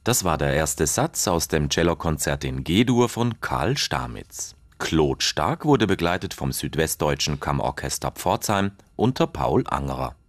Das war der erste Satz aus dem Cellokonzert in G-Dur von Karl Stamitz. Claude Stark wurde begleitet vom Südwestdeutschen Kammerorchester Pforzheim unter Paul Angerer.